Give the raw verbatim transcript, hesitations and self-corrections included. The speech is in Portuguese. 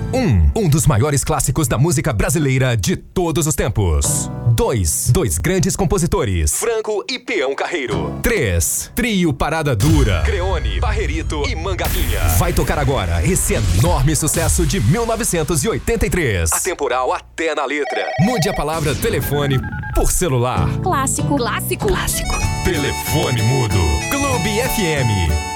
Um. Um dos maiores clássicos da música brasileira de todos os tempos. Dois. Dois grandes compositores, Franco e Peão Carreiro. Três. Trio Parada Dura, Creone, Barrerito e Mangavinha. Vai tocar agora esse enorme sucesso de mil novecentos e oitenta e três. Atemporal até na letra. Mude a palavra telefone por celular. Clássico. Clássico. Clássico. Telefone mudo. Clube F M.